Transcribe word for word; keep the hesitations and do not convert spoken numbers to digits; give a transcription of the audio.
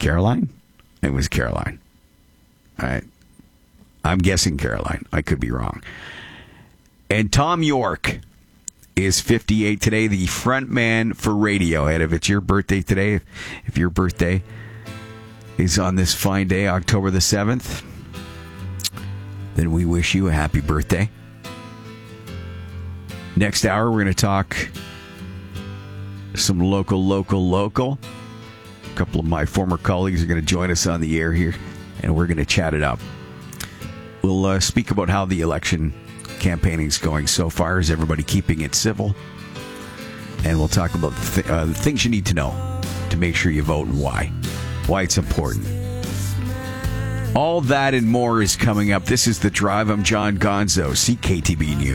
Caroline? It was Caroline. All right. I'm guessing Caroline. I could be wrong. And Tom York is fifty-eight today, the front man for Radiohead. If it's your birthday today, if your birthday is on this fine day, October the seventh, then we wish you a happy birthday. Next hour, we're going to talk some local, local, local. A couple of my former colleagues are going to join us on the air here, and we're going to chat it up. We'll uh, speak about how the election campaigning is going so far. Is everybody keeping it civil? And we'll talk about the, th- uh, the things you need to know to make sure you vote and why. Why it's important. All that and more is coming up. This is The Drive. I'm John Gonzo, C K T B News.